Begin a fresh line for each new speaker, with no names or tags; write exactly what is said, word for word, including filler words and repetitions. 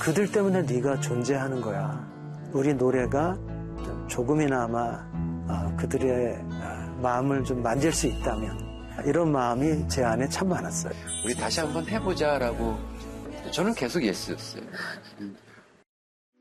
그들 때문에 네가 존재하는 거야. 우리 노래가 조금이나마 그들의 마음을 좀 만질 수 있다면 이런 마음이 제 안에 참 많았어요.
우리 다시 한번 해보자라고 저는 계속 예스였어요.